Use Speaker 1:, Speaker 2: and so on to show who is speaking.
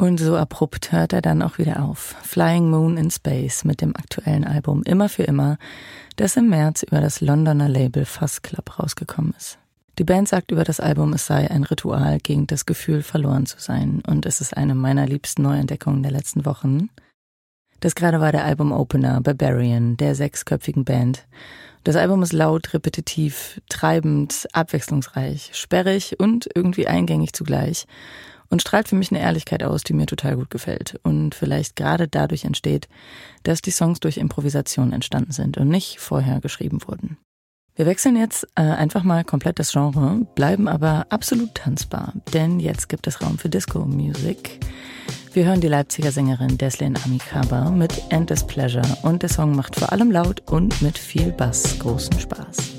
Speaker 1: Und so abrupt hört er dann auch wieder auf. Flying Moon in Space mit dem aktuellen Album Immer für immer, das im März über das Londoner Label Fuzz Club rausgekommen ist. Die Band sagt über das Album, es sei ein Ritual gegen das Gefühl, verloren zu sein. Und es ist eine meiner liebsten Neuentdeckungen der letzten Wochen. Das gerade war der Album-Opener Barbarian, der 6-köpfigen Band. Das Album ist laut, repetitiv, treibend, abwechslungsreich, sperrig und irgendwie eingängig zugleich und strahlt für mich eine Ehrlichkeit aus, die mir total gut gefällt und vielleicht gerade dadurch entsteht, dass die Songs durch Improvisation entstanden sind und nicht vorher geschrieben wurden. Wir wechseln jetzt einfach mal komplett das Genre, bleiben aber absolut tanzbar, denn jetzt gibt es Raum für Disco-Music. Wir hören die Leipziger Sängerin Deslin Amikaba mit Endless Pleasure und der Song macht vor allem laut und mit viel Bass großen Spaß.